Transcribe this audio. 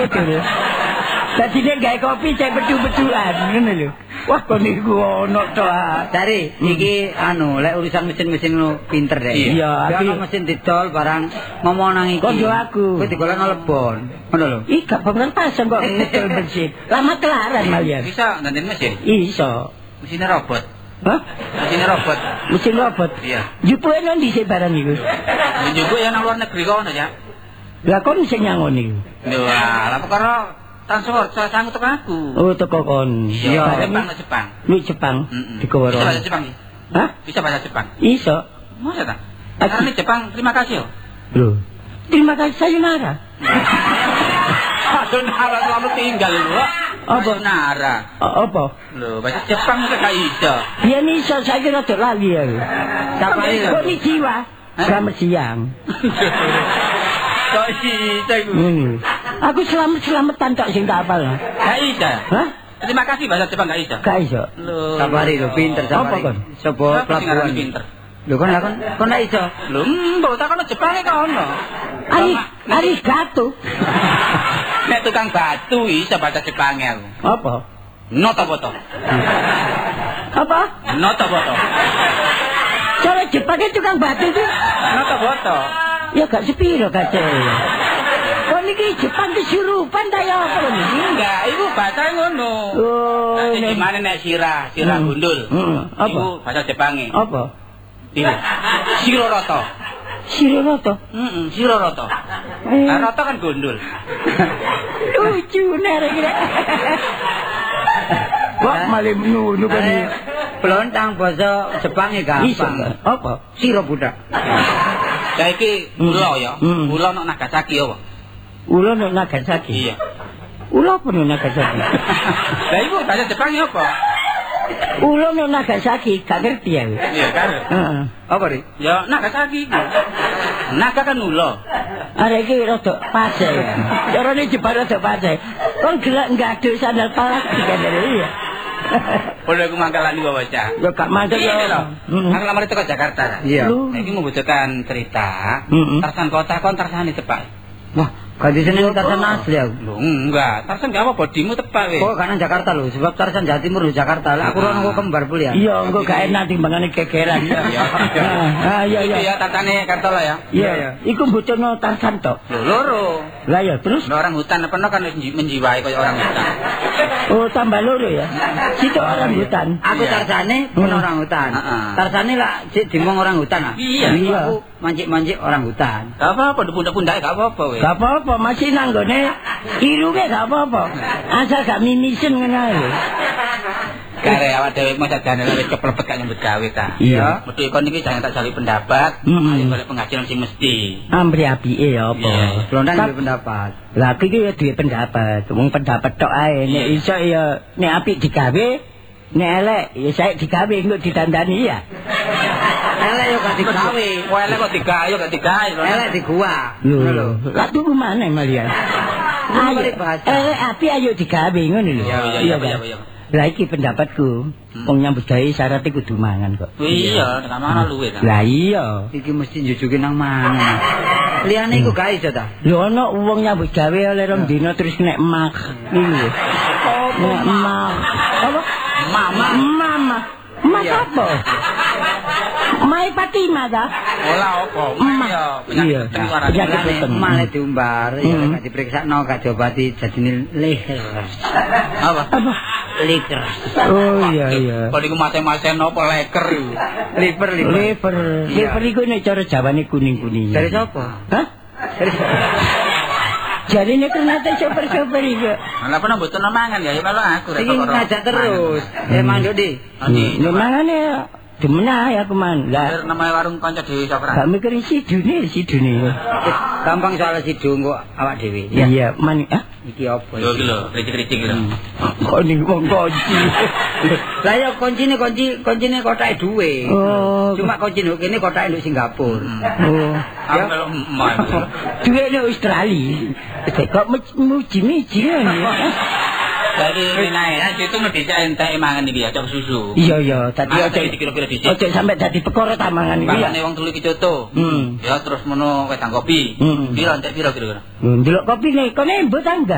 betul. Dadi nek gawe kopi cek bedu-beduan ngono lho. Wah kon niku ono to. Dari iki lek urusan mesin-mesin lu pinter deh. Iya, aku mesin didol barang ngomong nang iki. Kok yo aku. Kowe digolek lebon. Ngono lho. Ih, gak bener pasang kok ngedol mesin. Lama kelaran malian. Bisa ganti mesin? Iso. Mesinnya robot. Hah? Mesin robot. Mesin robot. Iya. Jupuke nang dhisik barang iku. Juga ya nang luar negeri kono ya. Lah kon sing nyangon iku. Wah, lah perkara transport sanggup teko aku. Oh, teko kon. Iya, Jepang. Lu Jepang. Digawa Bisa bahasa Jepang. Hah? Bisa bahasa Jepang. Iso. Masa ta? Karena Jepang terima kasih. Loh. Terima kasih sayonara. Sayonara selalu tinggal lu. Apa? Sayonara. Apa? Loh, bahasa Jepang itu gak iso. Biyen iso saiki rada lali ya. Sampai Kok iki jiwa? Selamat siang. Kok iso iku? Aku selamat-selamatan tok sing tak apal. Gak iso. Hah? Terima kasih bahasa Jepang gak iso. Gak iso. Loh. Sabari lho pinter sabari. Apa kon? Sopo pelabuhan pinter. Lho kon gak iso. Lho, mbok tak ono Jepange kono. Ari gato. Nek tukang batu iso bahasa Jepange aku. Apa? Noto-boto. Apa? Noto-boto. Cara Jepangnya tukang batu itu. Noto-boto. Ya gak sepiro kace. Kok niki Jepang kesurupan ta ya apa lho? Enggak, iku bahasa ngono. Oh, Nanti gimana nek sirah gundul. Apa? Iku bahasa Jepange. Apa? Iya. Siroroto. Siroroto. Siroroto. Nah, roto kan gundul. Lucu nek iki. Kok malah ngono kan iki. Pelontang basa Jepange gampang. Apa? Siro budak. Saiki ula ya. Ula nang Nagasaki apa? Ula nang Nagasaki. Iya. Ula apa nang Nagasaki? Lah iku bahasa Jepange apa? Ula nang Nagasaki, gak ngerti ya. Iya kan? Heeh. Apa ri? Ya Nagasaki. Naga kan ula. Arek iki rada pase. Carane Jepang rada pase. Kon gelek ngadu sandal palak dikandani iya. Boleh aku mangkalan juga baca. Ya gak mantep ya. Aku lamar itu ke Jakarta. Iya. Ini membutuhkan cerita. Tarsan kota kon Tarsan tepak. Wah, ganti seneng Tarsan asli aku. Loh, enggak. Tarsan gak apa bodimu tepak weh. Kok kanan Jakarta lho, sebab Tarsan Jawa Timur lho Jakarta. Lah aku ora kembar pulih ya. Iya, engko gak enak timbangane kekeran. Iya. Iya. Itu ya tatane Kartola ya. Iya. Iku bocono Tarsan tok. Loh, loro. Lah ya terus Orang hutan apa kan menjiwai kayak orang hutan. oh tambah loro ya. Situ orang hutan. Aku Tarsane pun orang hutan. Tarsane lah dimong orang hutan ah. Iya. Aku mancik-mancik orang hutan. Gak apa-apa, pundak-pundake gak apa-apa weh. Gak apa-apa, masih nanggone irunge gak apa-apa. Asal gak mimisen ngono lho. Kare awak dhewe mau jane wis keplepet gak nyambut gawe ta. Iya. Mesti kon iki jangan tak jali pendapat, ayo golek pengajian sing mesti. Ambri apike ya apa. Lontang duwe pendapat. Lah iki ya duwe pendapat. Wong pendapat tok ae. Nek iso ya nek apik digawe, nek elek ya sae digawe engko ditandani ya. Elek yo gak digawe. Wah, elek kok digawe yo gak digawe lho. Elek di gua. Lho. Lah tuku maneh malian. Ayo elek apik ayo digawe ngono lho. Iya. Lah iki pendapatku. Wong nyambut gawe syaratnya kudu mangan kok. Iya, nek mangan luwe ta. Lah iya. Iki mesti njujuki nang mangan. Liyane iku gak iso ta? Lho ana wong nyambut gawe oleh rong dina terus nek mak. Iki. Nek mak. Apa? Mama. Mas apa? Mai Fatimah ta? Ola apa? Iya, penyakit beteng. Male diumbar, ya gak dipriksakno, gak diobati jadine leher. Apa? Liker. Oh iya. Kok niku mate-mate napa leker iku? Liver iku nek cara Jawane kuning-kuning. Dari sapa? Hah? Jadi ini ternyata super-super itu. Lah apa mboten mangan ya kalau aku rek. Iki ngajak terus. Manduk di. Mangan ya. Demenah ya keman. Lah nama warung kanca dhewe Sokran. Gak mikirin sidune. Gampang soal sidung kok awak dhewe. Iya, man iki apa iki? Lho, kritik-kritik lho. Kok ning wong kunci. Lah ya kuncine kotake duwe. Oh. Cuma kunci kene kotake nduk Singapura. Oh. Aku melu emak. Duwe ning Australia. Kok muji-muji ngene. Jadi naik, itu ngedisa entek mangan iki ya, cok susu. Iya, tadi aja kira-kira dhisik. Ojo sampe dadi perkara ta mangan iki. Mangane wong telu iki coto. Ya terus mono wedang kopi. Piro entek piro kira-kira? Ndelok kopi nek kene mbok ta enggak?